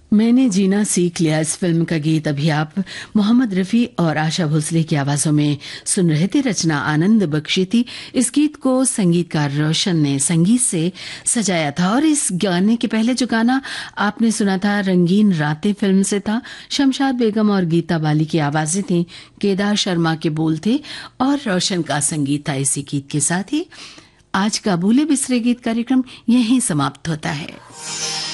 मैंने जीना सीख लिया इस फिल्म का गीत अभी आप मोहम्मद रफी और आशा भोसले की आवाजों में सुन रहे थे। रचना आनंद बख्शी थी। इस गीत को संगीतकार रोशन ने संगीत से सजाया था। और इस गाने के पहले जो गाना आपने सुना था रंगीन रातें फिल्म से था। शमशाद बेगम और गीता बाली की आवाजें थी, केदार शर्मा के बोल थे और रोशन का संगीत था। इसी गीत के साथ ही आज का भूले बिसरे गीत कार्यक्रम यहीं समाप्त होता है।